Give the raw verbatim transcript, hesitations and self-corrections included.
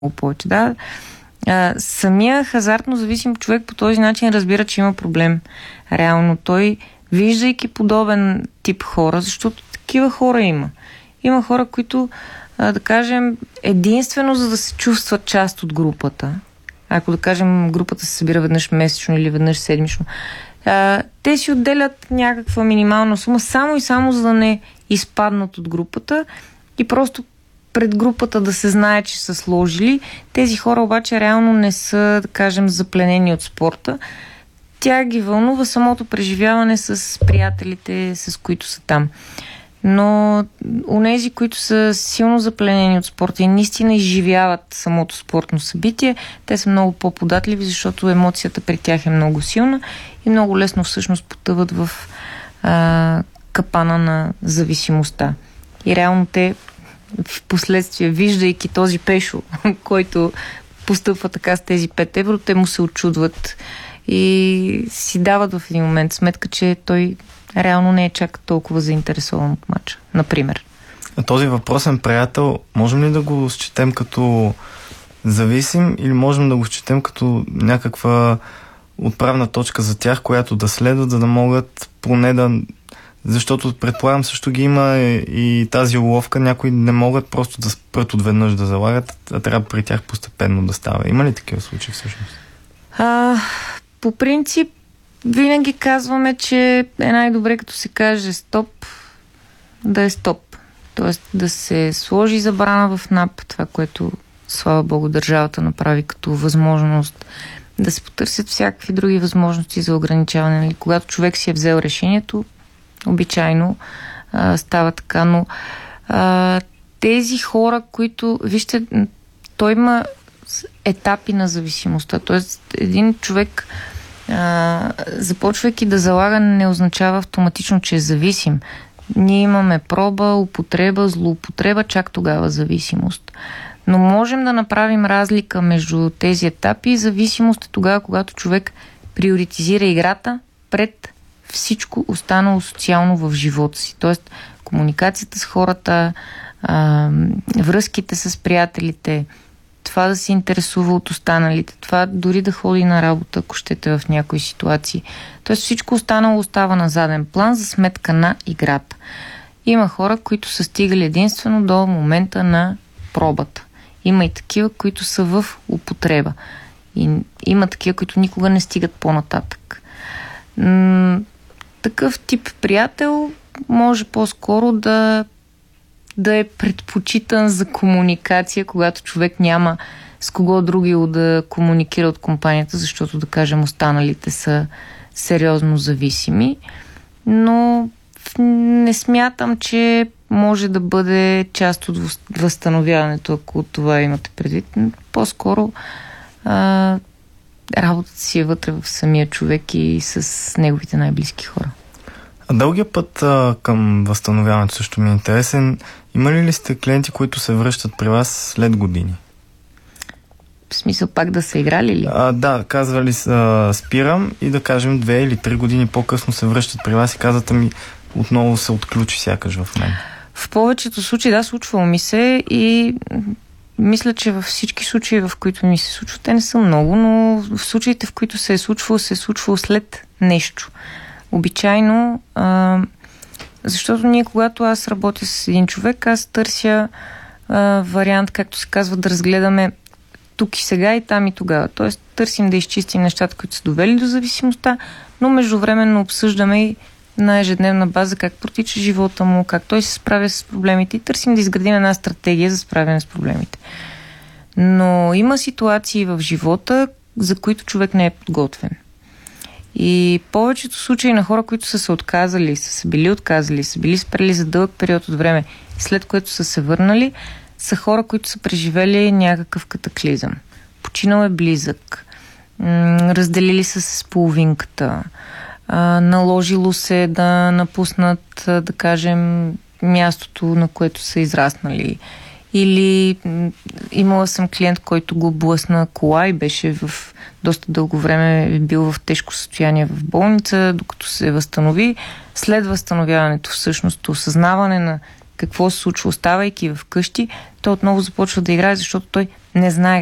повече. Да? А, самия хазартно зависим човек по този начин разбира, че има проблем. Реално той, виждайки подобен тип хора, защото такива хора има. Има хора, които, а, да кажем, единствено за да се чувстват част от групата. Ако, да кажем, групата се събира веднъж месечно или веднъж седмично, а, те си отделят някаква минимална сума, само и само за да не изпаднат от групата и просто пред групата да се знае, че са сложили. Тези хора обаче реално не са, да кажем, запленени от спорта. Тя ги вълнува самото преживяване с приятелите, с които са там. Но онези, които са силно запленени от спорта и наистина изживяват самото спортно събитие, те са много по-податливи, защото емоцията при тях е много силна и много лесно всъщност потъват в а, капана на зависимостта. И реално те в последствие, виждайки този пешо, който постъпва така с тези пет евро, те му се очудват и си дават в един момент сметка, че той реално не е чак толкова заинтересован от матча, например. А този въпросен приятел, можем ли да го счетем като зависим или можем да го счетем като някаква отправна точка за тях, която да следват, за да могат поне да... Защото предполагам също ги има и тази уловка, някои не могат просто да спрат отведнъж да залагат, а трябва при тях постепенно да става. Има ли такива случаи всъщност? А, по принцип, винаги казваме, че е най-добре като се каже стоп, да е стоп. Тоест да се сложи забрана в НАП, това, което слава Богу държавата направи като възможност, да се потърсят всякакви други възможности за ограничаване. Когато човек си е взел решението, обичайно а, става така, но а, тези хора, които, вижте, той има етапи на зависимостта. Тоест един човек а, започвайки да залага, не означава автоматично, че е зависим. Ние имаме проба, употреба, злоупотреба, чак тогава зависимост. Но можем да направим разлика между тези етапи и зависимост е тогава, когато човек приоритизира играта пред всичко останало социално в живота си. Тоест комуникацията с хората, а, връзките с приятелите, това да се интересува от останалите, това дори да ходи на работа, ако щете в някои ситуации. Тоест всичко останало остава на заден план за сметка на играта. Има хора, които са стигали единствено до момента на пробата. Има и такива, които са в употреба. И има такива, които никога не стигат по-нататък. М- такъв тип приятел може по-скоро да да е предпочитан за комуникация, когато човек няма с кого другиго да комуникира от компанията, защото, да кажем, останалите са сериозно зависими. Но не смятам, че може да бъде част от възстановяването, ако това имате предвид. По-скоро а, работата си е вътре в самия човек и с неговите най-близки хора. А дългия път а, към възстановяването също ми е интересен. Имали ли сте клиенти, които се връщат при вас след години? В смисъл пак да са играли ли? А, да, казвали а, спирам и да кажем две или три години по-късно се връщат при вас и казват ми отново се отключи сякаш в мен. В повечето случаи, да, случвало ми се и мисля, че във всички случаи, в които ми се случва, те не са много, но в случаите, в които се е случвало, се е случвало след нещо. Обичайно, а, защото ние, когато аз работя с един човек, аз търся а, вариант, както се казва, да разгледаме тук и сега и там и тогава. Тоест, търсим да изчистим нещата, които са довели до зависимостта, но междувременно обсъждаме и на ежедневна база как протича живота му, как той се справя с проблемите и търсим да изградим една стратегия за справяне с проблемите. Но има ситуации в живота, за които човек не е подготвен. И повечето случаи на хора, които са се отказали, са се били отказали, са били спрели за дълъг период от време, след което са се върнали, са хора, които са преживели някакъв катаклизъм. Починал е близък, разделили са се с половинката, наложило се да напуснат, да кажем, мястото, на което са израснали. Или имала съм клиент, който го блъсна кола и беше в доста дълго време бил в тежко състояние в болница, докато се възстанови. След възстановяването, всъщност, осъзнаване на какво се случва, оставайки в къщи, той отново започва да играе, защото той Не знае